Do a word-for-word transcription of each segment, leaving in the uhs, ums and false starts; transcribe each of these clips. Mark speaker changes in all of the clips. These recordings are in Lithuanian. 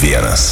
Speaker 1: vienas.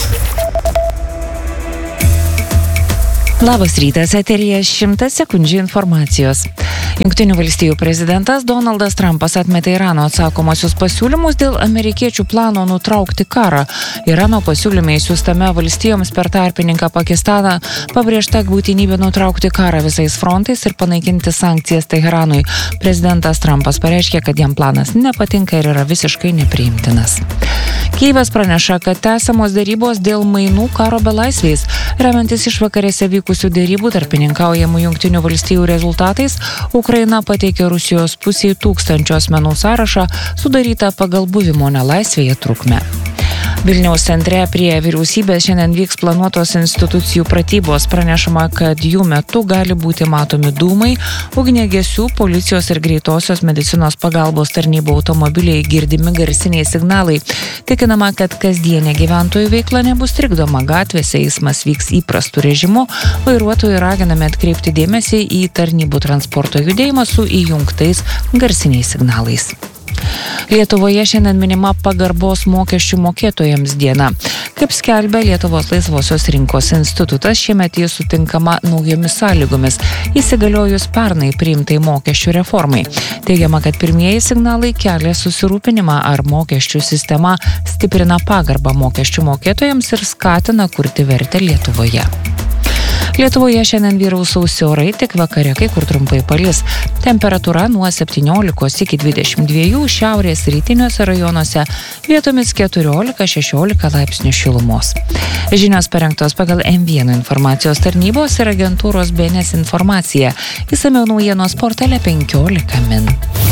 Speaker 2: Labas rytas, eteryje šimtas sekundžių informacijos. Jungtinių valstijų prezidentas Donaldas Trumpas atmetė Irano atsakomosius pasiūlymus dėl amerikiečių plano nutraukti karą. Irano pasiūlymai siųstame valstijoms per tarpininką Pakistaną pabrėžta būtinybė nutraukti karą visais frontais ir panaikinti sankcijas Teheranui. Prezidentas Trumpas pareiškė, kad jam planas nepatinka ir yra visiškai nepriimtinas. Kijevas praneša, kad tęsiamos dėrybos dėl mainų karo belaisviais. Remiantis išvakarėse vykusių dėrybų tarpininkaujamų Jungtinių valstijų rezultatais, Ukraina pateikė Rusijos pusiai tūkstančio asmenų sąrašą, sudarytą pagal buvimo nelaisvėje trukmę. Vilniaus centre prie vyriausybės šiandien vyks planuotos institucijų pratybos. Pranešama, kad jų metu gali būti matomi dūmai, ugniagesių, policijos ir greitosios medicinos pagalbos tarnybų automobiliai, girdimi garsiniai signalai. Tikinama, kad kasdienė gyventojų veikla nebus trikdoma, gatvėse eismas vyks įprastu režimu, vairuotojai raginami atkreipti dėmesį į tarnybų transporto judėjimą su įjungtais garsiniais signalais. Lietuvoje šiandien minima pagarbos mokesčių mokėtojams diena. Kaip skelbia Lietuvos laisvosios rinkos institutas, šiemet jis sutinkama naujomis sąlygomis, įsigaliojus pernai priimtai mokesčių reformai. Teigiama, kad pirmieji signalai kelia susirūpinimą, ar mokesčių sistema stiprina pagarbą mokesčių mokėtojams ir skatina kurti vertę Lietuvoje. Lietuvoje šiandien vyraus sausi orai, tik vakare kai kur trumpai palis. Temperatūra nuo septyniolikos iki dvidešimt dviejų, šiaurės rytiniuose rajonuose vietomis keturiolika šešiolika laipsnių šilumos. Žinios parengtos pagal M vienas informacijos tarnybos ir agentūros B N S informaciją. Išsamiau naujienos portale penkiolika min.